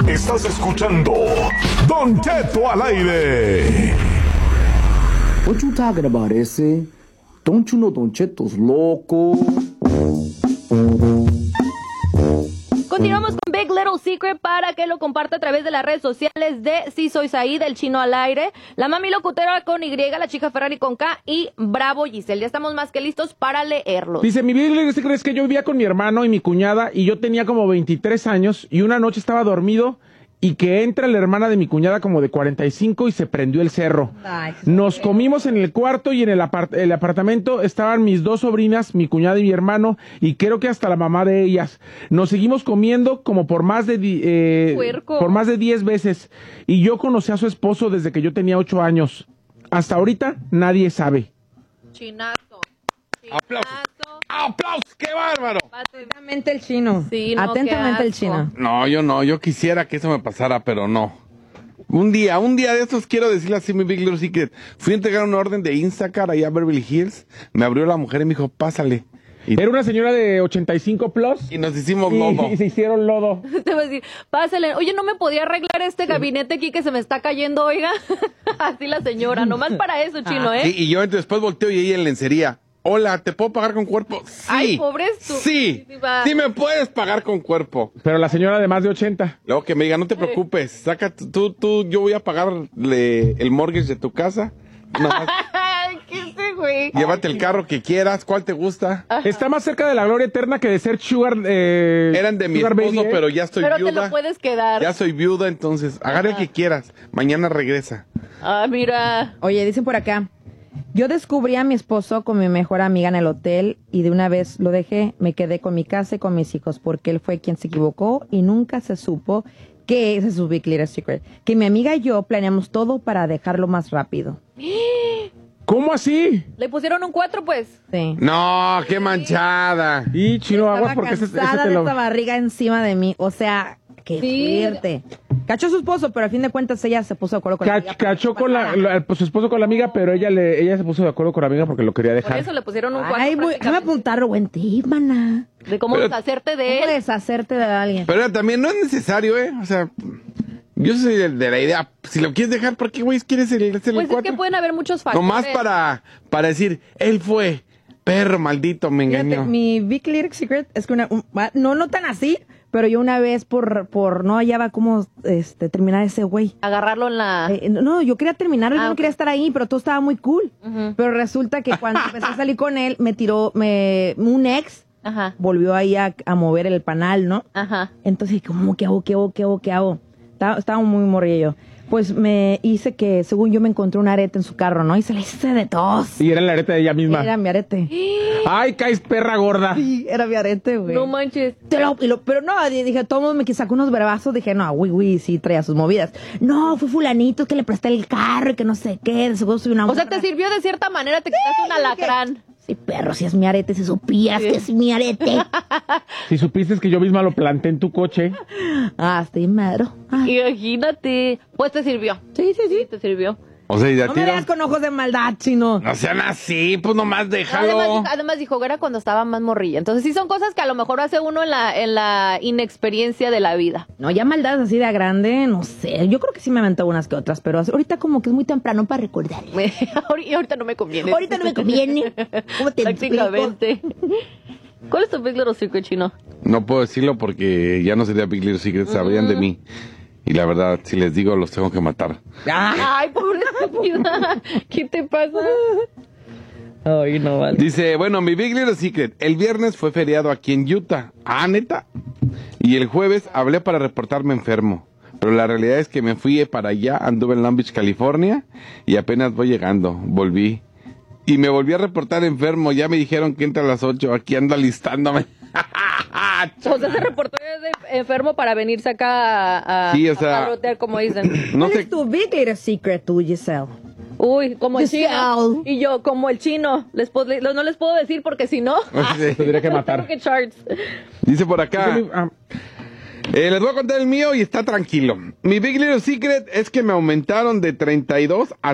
Estás escuchando Don Cheto al aire. What you talking about, ese? Don't you know Don Cheto's loco? Continuamos con Big Little Secret para que lo comparta a través de las redes sociales de Sí Soy Said, el chino al aire, la mami locutera con Y, la chica Ferrari con K y Bravo Giselle. Ya estamos más que listos para leerlos. Dice, mi Big Little Secret es que yo vivía con mi hermano y mi cuñada y yo tenía como 23 años y una noche estaba dormido y que entra la hermana de mi cuñada como de 45 y se prendió el cerro. Nos comimos en el cuarto y en el apartamento estaban mis dos sobrinas, mi cuñada y mi hermano, y creo que hasta la mamá de ellas. Nos seguimos comiendo como por más de 10 veces. Y yo conocí a su esposo desde que yo tenía 8 años. Hasta ahorita nadie sabe. Chinazo. ¡Aplausos! ¡Aplausos! ¡Qué bárbaro! Atentamente el chino. Sí, no, atentamente el chino. No, yo quisiera que eso me pasara, pero no. Un día de estos quiero decirle así mi Big Little Secret. Fui a entregar una orden de Instacart allá a Beverly Hills, me abrió la mujer y me dijo, pásale. Y Era una señora de 85 plus. nos hicimos lodo. Y se hicieron lodo. Te voy a decir, pásale. Oye, ¿no me podía arreglar este gabinete aquí que se me está cayendo, oiga? Así la señora, nomás para eso, chino, ¿eh? Sí, y yo después volteo y ella en lencería. Hola, ¿te puedo pagar con cuerpo? Sí. Ay, pobre Sí. Sí me puedes pagar con cuerpo. Pero la señora de más de 80. Luego que me diga, no te preocupes, saca yo voy a pagarle el mortgage de tu casa. Nada más, Ay, ¿qué sé, güey? llévate el carro que quieras, ¿cuál te gusta? Está más cerca de la gloria eterna que de ser sugar. Eran de mi sugar esposo, baby, ¿eh? pero ya estoy Pero viuda. te lo puedes quedar. Ya soy viuda, entonces agarra el que quieras. Mañana regresa. Ah, mira. Oye, dicen por acá, yo descubrí a mi esposo con mi mejor amiga en el hotel y de una vez lo dejé, me quedé con mi casa y con mis hijos porque él fue quien se equivocó y nunca se supo que ese es su Big Little Secret, que mi amiga y yo planeamos todo para dejarlo más rápido. ¿Cómo así? Le pusieron un 4, pues. Sí. No, qué manchada. Y chino aguas Estaba porque ese cansada te de lo... esta barriga encima de mí, o sea, qué Sí. fuerte. Cachó a su esposo, pero al fin de cuentas ella se puso de acuerdo con la amiga. Cachó con su esposo con la amiga, pero ella se puso de acuerdo con la amiga porque lo quería Por dejar. eso le pusieron un 4. Ay, déjame apuntarlo, buen tip, maná. De cómo deshacerte de ¿Cómo él. deshacerte de alguien? Pero también no es necesario, O sea, yo soy de la idea, si lo quieres dejar, ¿por qué, güey, quieres hacerle Pues el es que cuatro? pueden haber muchos factores. Nomás para decir, él fue, perro maldito, me Fíjate, engañó. mi Big Little Secret es que no tan así, pero yo una vez por no hallaba cómo terminar ese güey. Agarrarlo en la... No, yo quería terminarlo, yo no ok. quería estar ahí, pero todo estaba muy cool. Ujú. Pero resulta que cuando empecé a salir con él, me tiró, un ex Ajá, volvió ahí a mover el panal, ¿no? ajá. Entonces, ¿cómo qué hago? Estaba muy morrillo. Pues me hice que, según yo, me encontré un arete en su carro, ¿no? Y se le hice de tos. Y era el arete de ella misma. Era mi arete. ¡Ay, caes perra gorda! Sí, era mi arete, güey. No manches. Pero no, dije, todo el mundo me sacó unos bravazos. Dije, no, güey, sí, traía sus movidas. No, fue fulanito que le presté el carro y que no sé qué. De seguro soy una O sea, morra. te sirvió de cierta manera, te quitaste un alacrán. Sí, perro, si es mi arete, si supieras que es mi arete. Si supiste que yo misma lo planté en tu coche. Estoy madro. Imagínate. Pues te sirvió. Sí. Te sirvió. O sea, y de No ti me veas con ojos de maldad, chino. no sean así, pues nomás déjalo. Además dijo que era cuando estaba más morrilla. Entonces sí son cosas que a lo mejor hace uno en la inexperiencia de la vida. No, ya maldades así de grande, no sé. Yo creo que sí me aventó unas que otras, pero ahorita como que es muy temprano para recordar. Y ahorita no me conviene. Ahorita no me conviene. ¿Cómo te explico? Prácticamente. ¿Cuál es tu Big Little Secret, chino? No puedo decirlo porque ya no sería Big Little Secret, sabrían de mí. Y la verdad, si les digo, los tengo que matar. Ay, pobre estúpida. ¿Qué te pasa? Ay, no vale. Dice, bueno, mi Big Little Secret, el viernes fue feriado aquí en Utah. ¿Neta? Y el jueves hablé para reportarme enfermo. Pero la realidad es que me fui para allá, anduve en Long Beach, California, y apenas voy llegando, volví. Y me volví a reportar enfermo, ya me dijeron que entra a las 8, aquí ando alistándome. O sea, se reportó de enfermo para venirse acá a, Sí, o sea, a palotear, como dicen. No ¿Cuál sé, es tu Big Little Secret, tú, Giselle? Uy, como el chino. Giselle. Y yo, como el chino. No les puedo decir porque si no... Te tendría que matar. tengo que charts. dice por acá, les voy a contar el mío y está tranquilo. Mi Big Little Secret es que me aumentaron de 32 a